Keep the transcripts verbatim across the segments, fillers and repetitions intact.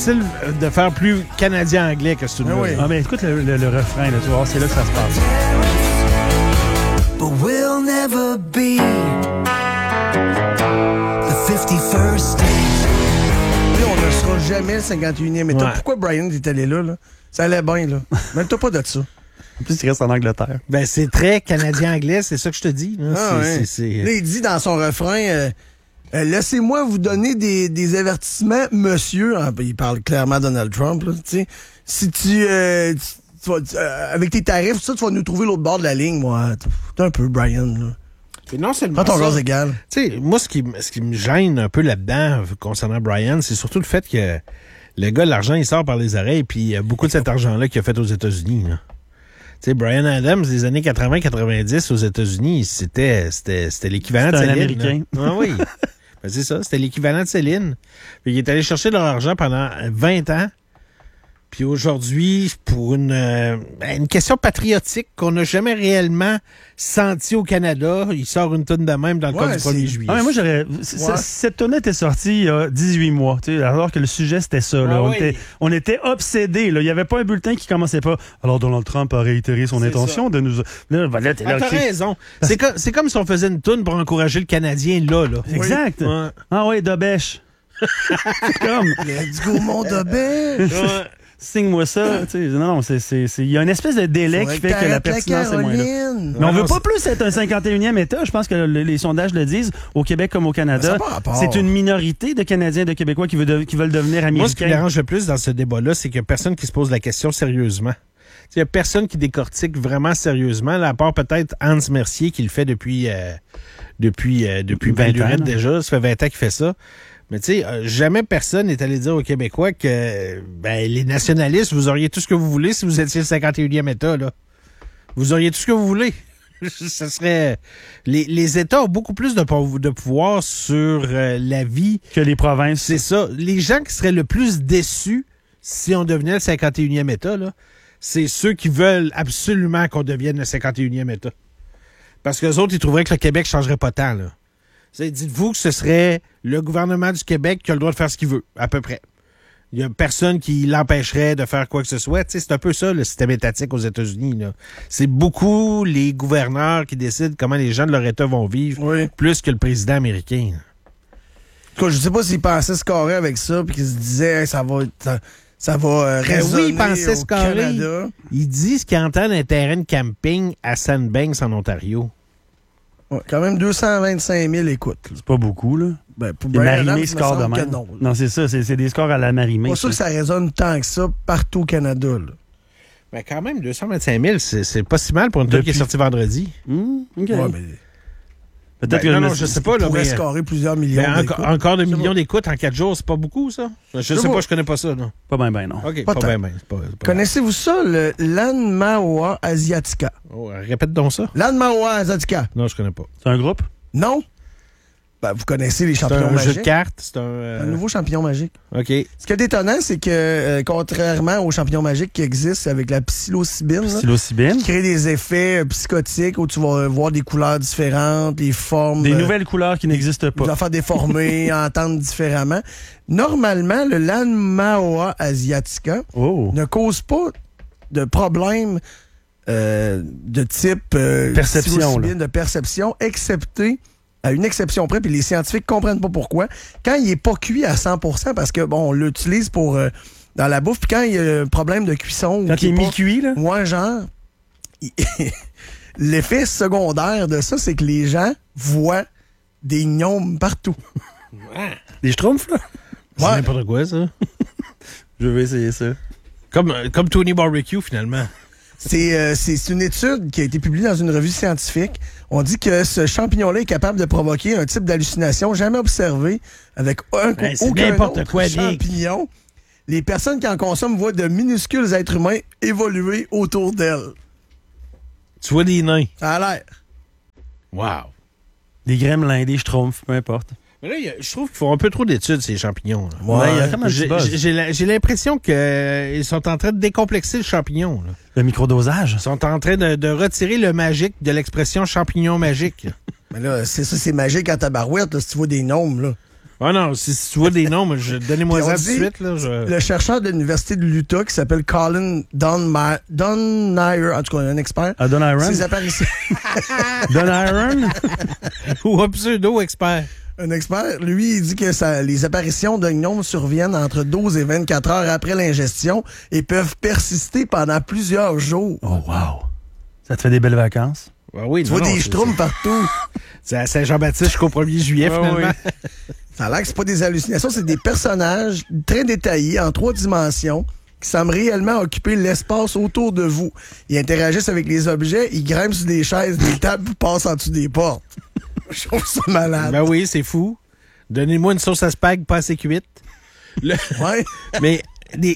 difficile de faire plus canadien-anglais que ce Ah, oui. Ah, ben écoute le, le, le refrain, là, tu vois, c'est là que ça se passe. But we'll never be the fifty-first state. Puis on ne sera jamais le cinquante et unième État. Ouais. Pourquoi Brian est allé là, là? Ça allait bien, là. Même-toi pas de ça. En plus, il reste en Angleterre. Ben, c'est très canadien-anglais, c'est ça que je te dis. Là, Ah, c'est, ouais. c'est, c'est... Là, il dit dans son refrain euh, euh, laissez-moi vous donner des, des avertissements, monsieur. Ah, ben, il parle clairement à Donald Trump, là, tu sais. Si tu, euh, tu, tu vas, tu, euh, avec tes tarifs, tout ça, tu vas nous trouver l'autre bord de la ligne, moi. T'es un peu, Brian, là. Et non seulement Prends ton ça, gaz égal. tu sais, moi, ce qui, m- ce qui me gêne un peu là-dedans, concernant Brian, c'est surtout le fait que le gars, l'argent, il sort par les oreilles, puis il y a beaucoup de cet argent-là qu'il a fait aux États-Unis, là. Tu sais, Brian Adams, des années quatre-vingts quatre-vingt-dix aux États-Unis, c'était, c'était, c'était l'équivalent de C'était un Céline. Américain. là. Ah oui. Ben, c'est ça, c'était l'équivalent de Céline. Puis il est allé chercher leur argent pendant vingt ans. Puis aujourd'hui, pour une, euh, ben, une question patriotique qu'on n'a jamais réellement senti au Canada, il sort une tonne de même dans le Ouais, cas du premier c'est- juillet. Ah, mais moi, j'aurais. c- Ouais. Cette tonne était sortie il y a dix-huit mois, tu sais, alors que le sujet, c'était ça. Là. Ah on, oui. était, on était obsédés. Là. Il n'y avait pas un bulletin qui commençait pas. Alors, Donald Trump a réitéré son C'est intention de nous. Là, ben là, t'es Ah, là, t'as ok. raison. C'est, co- c'est comme si on faisait une toune pour encourager le Canadien là, là. Exact. Ouais. Ah oui, Dobèche. C'est comme. Let's go, mon dobé. Signe-moi ça. Tu sais, non, non, c'est, c'est, c'est, il y a une espèce de délai qui fait que la pertinence est moins là. Caroline. Mais on Ouais, veut non, pas c'est- plus être un cinquante et unième État. Je pense que le- les sondages le disent, au Québec comme au Ça Canada. n'a pas rapport. C'est une minorité de Canadiens et de Québécois qui, veut de- qui veulent devenir Moi, ce qui me américains. dérange le plus dans ce débat-là, c'est qu'il n'y a personne qui se pose la question sérieusement. Il n'y a personne qui décortique vraiment sérieusement, là, à part peut-être Hans Mercier qui le fait depuis euh, depuis euh, depuis vingt vingt lurette ans, là. déjà. Ça fait vingt ans qu'il fait ça. Mais tu sais, euh, jamais personne n'est allé dire aux Québécois que ben, les nationalistes, vous auriez tout ce que vous voulez si vous étiez le cinquante et unième État. Là. Vous auriez tout ce que vous voulez. Ce serait les, les États ont beaucoup plus de, pou- de pouvoir sur euh, la vie. Que les provinces. C'est ça. Les gens qui seraient le plus déçus si on devenait le cinquante et unième État, là, c'est ceux qui veulent absolument qu'on devienne le cinquante et unième État. Parce que les autres, ils trouveraient que le Québec changerait pas tant, là. T'sais, dites-vous que ce serait le gouvernement du Québec qui a le droit de faire ce qu'il veut, à peu près. Il y a personne qui l'empêcherait de faire quoi que ce soit. T'sais, c'est un peu ça, le système étatique aux États-Unis, là. C'est beaucoup les gouverneurs qui décident comment les gens de leur État vont vivre, Oui. plus que le président américain. En tout cas, je sais pas s'il pensait se carrer avec ça, puis qu'il se disait, hey, ça va, ça, ça va euh, Ben résonner oui, il pensait se au carrer. Canada. Ils disent qu'ils entendent un terrain de camping à Sandbanks, en Ontario. Ouais, quand même deux cent vingt-cinq mille écoutes. là. C'est pas beaucoup, là. Ben, pour Les Brian Adams, marimés il me score de semble que même. non. Non, c'est ça. C'est, c'est des scores à la marimée. Pas sûr que ça résonne tant que ça partout au Canada. Là. Ben quand même, deux cent vingt-cinq mille, c'est, c'est pas si mal pour une tune qui est Depuis- sortie vendredi. Hum, OK. Ouais, mais Peut-être Ben, que non, me- non, je sais pas, il là, pourrait mais... scorer plusieurs millions Ben, d'écoutes. encore, encore de Je sais millions pas. d'écoutes en quatre jours, c'est pas beaucoup, ça? Je sais sais pas, pas. je connais pas ça, non. Pas bien, ben non. OK, Pas pas, tant. bien, bien. c'est pas- c'est pas- Connaissez-vous ça, le Lanmaoa asiatica? Oh, répète donc ça. Lanmaoa asiatica. Non, je connais pas. C'est un groupe? Non? Ben, vous connaissez les C'est champignons un jeu magiques. de cartes, c'est un... euh, Un nouveau champignon magique. OK. Ce qui est étonnant, c'est que, euh, contrairement aux champignons magiques qui existent avec la psilocybine, là, Psilocybine. qui crée des effets euh, psychotiques où tu vas voir des couleurs différentes, des formes. Des euh, nouvelles couleurs qui n'existent des pas. affaires déformées, entendre différemment. Normalement, le Lanmaoa asiatica Oh. ne cause pas de problème euh, de type euh, Perception, psilocybine, de perception, excepté à une exception près, puis les scientifiques comprennent pas pourquoi. Quand il est pas cuit à cent pour cent, parce que bon, on l'utilise pour euh, dans la bouffe, puis quand il y a un problème de cuisson, ou Quand qu'il il est pas- mi-cuit, là? Ouais, genre, il- l'effet secondaire de ça, c'est que les gens voient des gnomes partout. Des schtroumpfs, là? C'est Ouais. n'importe quoi, ça. Je vais essayer ça. Comme, comme Tony Barbecue, finalement. C'est euh, c'est c'est une étude qui a été publiée dans une revue scientifique. On dit que ce champignon-là est capable de provoquer un type d'hallucination jamais observé avec un, Ben, c'est aucun n'importe autre quoi, Nick. champignon. Les personnes qui en consomment voient de minuscules êtres humains évoluer autour d'elles. Tu vois des nains. Ça a l'air. Wow. Des gremlins, des schtroumpfs, peu importe. Mais là, il y a- je trouve qu'ils font un peu trop d'études, ces champignons. là. Ouais, il y a comme un petit J'ai, buzz. j'ai- j'ai la- j'ai l'impression qu'ils sont en train de décomplexer le champignon. Là. Le microdosage. Ils sont en train de, de retirer le magique de l'expression champignon magique. Mais là, c'est ça, c'est magique en tabarouette, là, si tu vois des gnomes, là. Ah non, si, si tu vois des noms, je, donnez-moi Puis ça on tout de dit, suite. Là, je... Le chercheur de l'Université de l'Utah qui s'appelle Colin Donmeyer, Donmeyer, en tout cas, un expert. Ah, Don Iron? Ses apparitions. Don Iron? Ou un pseudo-expert. Un expert, lui, il dit que ça, les apparitions de gnomes surviennent entre douze et vingt-quatre heures après l'ingestion et peuvent persister pendant plusieurs jours. Oh, wow. Ça te fait des belles vacances? Ah oui, Tu non, vois non, des c'est- schtroumpfs partout. C'est à Saint-Jean-Baptiste jusqu'au premier juillet, Ah finalement. Ça a l'air que c'est pas des hallucinations, c'est des personnages très détaillés en trois dimensions qui semblent réellement occuper l'espace autour de vous. Ils interagissent avec les objets, ils grimpent sur des chaises, des tables, puis passent en dessous des portes. Je trouve ça malade. Ben oui, c'est fou. Donnez-moi une sauce à spag pas assez cuite. Le- Ouais. Mais des...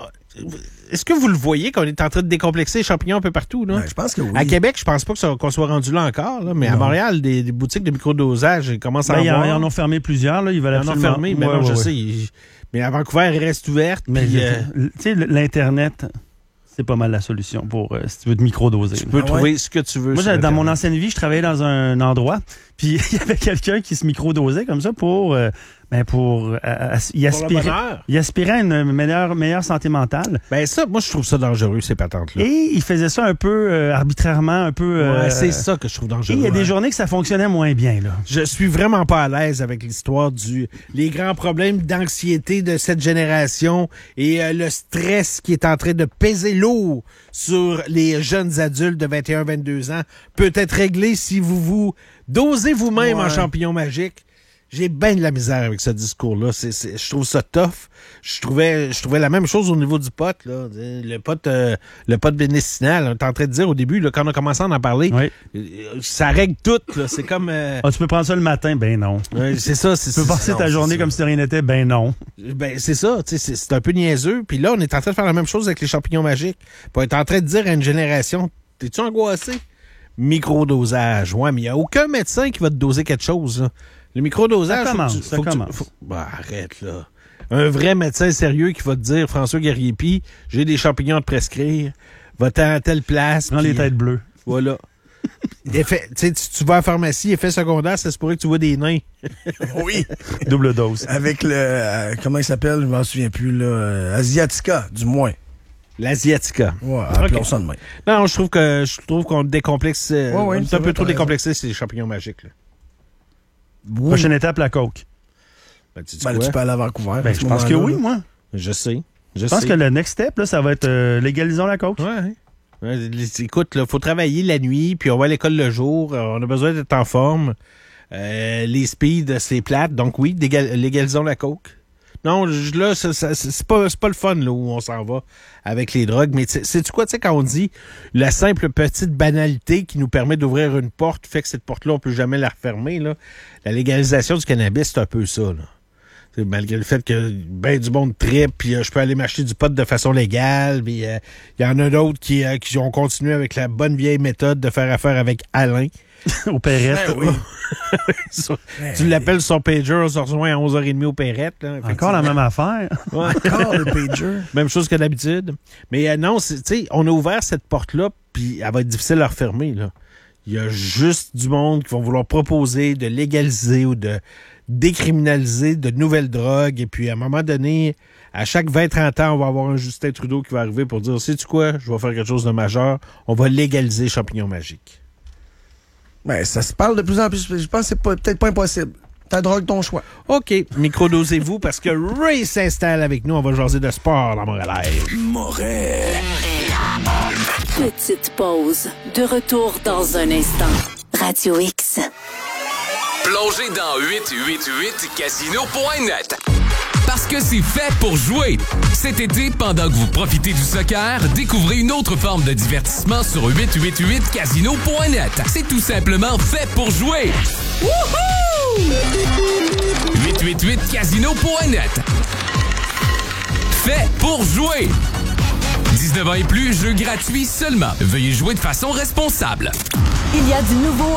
est-ce que vous le voyez qu'on est en train de décomplexer les champignons un peu partout, là? Ben, je pense que oui. À Québec, je pense pas que ça- qu'on soit rendu là encore, là, mais à Montréal, des, des boutiques de microdosage, ils commencent à Ben, en ils, en, voir. ils en ont fermé plusieurs. Là. Ils veulent Ils en ont absolument... fermé, mais Ouais, non, ouais, je ouais. sais. ils- Mais à Vancouver, elle reste ouverte. Mais puis, je- euh, tu sais, l'Internet, c'est pas mal la solution pour, euh, si tu veux, de micro-doser. tu là. peux Ah ouais? trouver ce que tu veux. Moi, sur j'ai- dans mon Internet. ancienne vie, je travaillais dans un endroit, puis il y avait quelqu'un qui se micro-dosait comme ça pour, euh, ben pour, euh, euh, y Pour le aspirer, bonheur. y aspirait à une meilleure, meilleure santé mentale. Ben ça, moi, je trouve ça dangereux, ces patentes-là. Et il faisait ça un peu euh, arbitrairement, un peu... euh, Ouais, c'est ça que je trouve Et dangereux. il y a des hein. journées que ça fonctionnait moins bien, là. Je suis vraiment pas à l'aise avec l'histoire du les grands problèmes d'anxiété de cette génération et euh, le stress qui est en train de peser lourd sur les jeunes adultes de vingt et un à vingt-deux ans peut être réglé si vous vous dosez vous-même Ouais. en champignon magique. J'ai bien de la misère avec ce discours-là. C'est, c'est, je trouve ça tough. Je trouvais, je trouvais la même chose au niveau du pot, là. Le pot, euh, le pot médicinal. On est en train de dire au début, là, quand on a commencé à en parler, Oui. euh, ça règle tout, là. C'est comme, euh, Ah, tu peux prendre ça le matin? Ben non. ouais, c'est ça. C'est, Tu peux passer non, ta c'est journée ça. comme si de rien n'était? Ben non. Ben, c'est ça, tu sais, c'est, c'est un peu niaiseux. Puis là, on est en train de faire la même chose avec les champignons magiques. Puis on est en train de dire à une génération, t'es-tu angoissé? Microdosage. Ouais, mais il n'y a aucun médecin qui va te doser quelque chose, là. Le microdosage... Ça faut que commence, tu- ça faut que tu- commence. faut- bah, arrête, là. Un vrai médecin sérieux qui va te dire, François Guerrier-Py, j'ai des champignons à te prescrire, va-t'en à telle place. Prends puis, les têtes bleues. Voilà. Effet, tu sais, tu tu vas à la pharmacie, effet secondaire, ça se pourrait que tu vois des nains. Oui. Double dose. Avec le... euh, comment il s'appelle? Je m'en souviens plus, là. euh, Asiatica, du moins. L'Asiatica. Ouais, appelons ça de même. Non, je trouve que je trouve qu'on décomplexe. euh, Ouais, ouais, on est c'est un peu vrai, trop t'as raison. décomplexé, c'est les champignons magiques. Là. Oui. Prochaine étape, la coke. Ben, tu dis Ben, quoi? tu peux aller à Vancouver. Ben, à ce je pense que moment-là, oui, là. moi. Je sais. Je, Je pense sais. que le next step, là, ça va être euh, légalisons la coke. Ouais. Ouais, les- écoute, il faut travailler la nuit, puis on va à l'école le jour. euh, On a besoin d'être en forme. Euh, les speeds, c'est plate. Donc oui, dégal- légalisons la coke. Non, je- là, ça- ça- c'est pas, c'est pas le fun là où on s'en va avec les drogues. Mais tu- sais-tu quoi, tu sais, quand on dit la simple petite banalité qui nous permet d'ouvrir une porte fait que cette porte-là, on peut jamais la refermer, là. La légalisation du cannabis, c'est un peu ça, là. C'est malgré le fait que ben du monde tripe, puis euh, je peux aller m'acheter du pot de façon légale, puis il y en a d'autres qui, euh, qui ont continué avec la bonne vieille méthode de faire affaire avec Alain. Au Perrette. Ben oui. Sur- tu l'appelles sur son pager, on se rejoint à onze heures trente au Perrette. Là, Encore la même affaire. Ouais. Encore le pager. Même chose que d'habitude. Mais euh, non, c'est- tu sais, on a ouvert cette porte-là, puis elle va être difficile à refermer, là. Il y a juste du monde qui vont vouloir proposer de légaliser ou de décriminaliser de nouvelles drogues. Et puis, à un moment donné, à chaque vingt trente ans, on va avoir un Justin Trudeau qui va arriver pour dire, sais-tu quoi, je vais faire quelque chose de majeur. On va légaliser les champignons magiques. Ben, ça se parle de plus en plus. Je pense que c'est pas- peut-être pas impossible. Ta drogue, ton choix. OK, microdosez-vous parce que Ray s'installe avec nous. On va jaser de sport dans Montréal. Moret. Petite pause. De retour dans un instant. Radio X. Plongez dans huit huit huit casino point net. Parce que c'est fait pour jouer. Cet été, pendant que vous profitez du soccer, découvrez une autre forme de divertissement sur huit huit huit casino point net. C'est tout simplement fait pour jouer. Wouhou! huit huit huit casino point net. Fait pour jouer. dix-neuf ans et plus, jeu gratuit seulement. Veuillez jouer de façon responsable. Il y a du nouveau à Place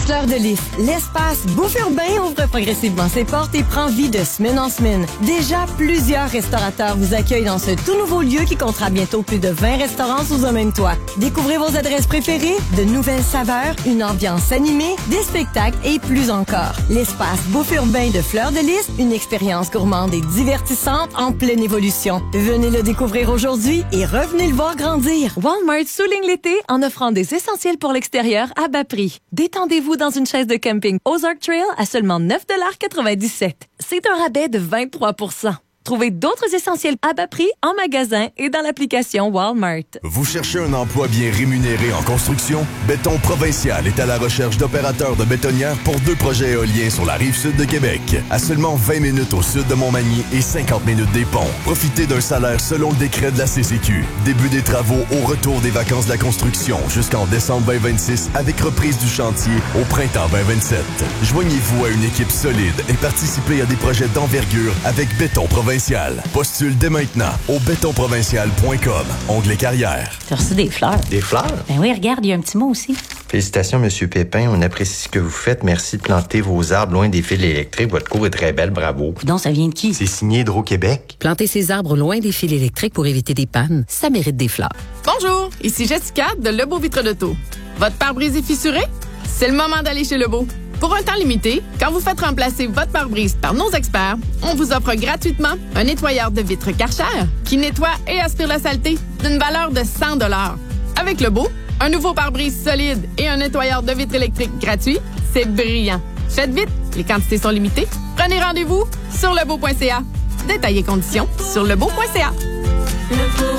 Fleur de Lys, l'espace Bouffe Urbain ouvre progressivement ses portes et prend vie de semaine en semaine. Déjà, plusieurs restaurateurs vous accueillent dans ce tout nouveau lieu qui comptera bientôt plus de vingt restaurants sous un même toit. Découvrez vos adresses préférées, de nouvelles saveurs, une ambiance animée, des spectacles et plus encore. L'espace Bouffe Urbain de Fleur de Lys, une expérience gourmande et divertissante en pleine évolution. Venez le découvrir aujourd'hui et revenez le voir grandir. Walmart souligne l'été en offrant des essentiels pour l'extérieur à bas prix. Détendez-vous dans une chaise de camping Ozark Trail à seulement neuf dollars quatre-vingt-dix-sept. C'est un rabais de vingt-trois pour cent. Trouvez d'autres essentiels à bas prix en magasin et dans l'application Walmart. Vous cherchez un emploi bien rémunéré en construction? Béton Provincial est à la recherche d'opérateurs de bétonnières pour deux projets éoliens sur la rive sud de Québec. À seulement vingt minutes au sud de Montmagny et cinquante minutes des ponts. Profitez d'un salaire selon le décret de la C C Q. Début des travaux au retour des vacances de la construction jusqu'en décembre vingt vingt-six avec reprise du chantier au printemps vingt vingt-sept. Joignez-vous à une équipe solide et participez à des projets d'envergure avec Béton Provincial. Postule dès maintenant au béton provincial point com. Onglet carrière. Tu as reçu des fleurs. Des fleurs? Ben oui, regarde, il y a un petit mot aussi. Félicitations, Monsieur Pépin. On apprécie ce que vous faites. Merci de planter vos arbres loin des fils électriques. Votre cour est très belle. Bravo. Donc, ça vient de qui? C'est signé Hydro-Québec. Planter ses arbres loin des fils électriques pour éviter des pannes, ça mérite des fleurs. Bonjour, ici Jessica de Lebeau Vitre d'Auto. Votre pare-brise est fissuré? C'est le moment d'aller chez Lebeau. Pour un temps limité, quand vous faites remplacer votre pare-brise par nos experts, on vous offre gratuitement un nettoyeur de vitres Karcher qui nettoie et aspire la saleté d'une valeur de cent dollars. Avec Lebeau, un nouveau pare-brise solide et un nettoyeur de vitres électriques gratuit, c'est brillant. Faites vite, les quantités sont limitées. Prenez rendez-vous sur lebeau point c a. Détails et conditions sur lebeau point c a. Lebeau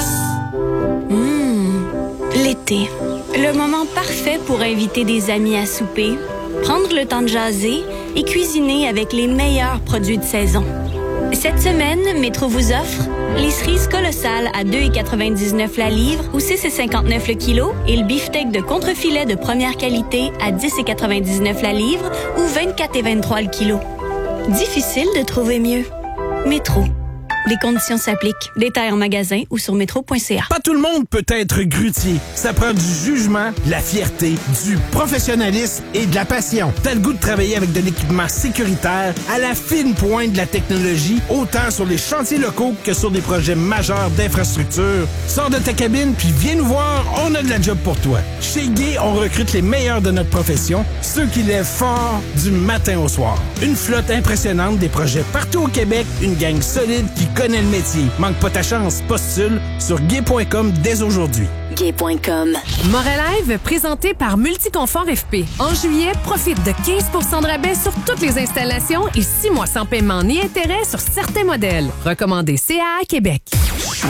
remplace. Mmh, l'été. Le moment parfait pour inviter des amis à souper, prendre le temps de jaser et cuisiner avec les meilleurs produits de saison. Cette semaine, Métro vous offre les cerises colossales à deux quatre-vingt-dix-neuf la livre ou six cinquante-neuf le kilo et le beefsteak de contrefilet de première qualité à dix quatre-vingt-dix-neuf la livre ou vingt-quatre vingt-trois le kilo. Difficile de trouver mieux. Métro. Les conditions s'appliquent. Détails en magasin ou sur métro point c a. Pas tout le monde peut être grutier. Ça prend du jugement, de la fierté, du professionnalisme et de la passion. T'as le goût de travailler avec de l'équipement sécuritaire à la fine pointe de la technologie, autant sur les chantiers locaux que sur des projets majeurs d'infrastructure. Sors de ta cabine puis viens nous voir, on a de la job pour toi. Chez Guy, on recrute les meilleurs de notre profession, ceux qui lèvent fort du matin au soir. Une flotte impressionnante, des projets partout au Québec, une gang solide qui connaît le métier. Manque pas ta chance, postule sur gay point com dès aujourd'hui. gay point com. Morelive, présenté par Multiconfort F P. En juillet, profite de quinze pour cent de rabais sur toutes les installations et six mois sans paiement ni intérêt sur certains modèles. Recommandé C A A Québec.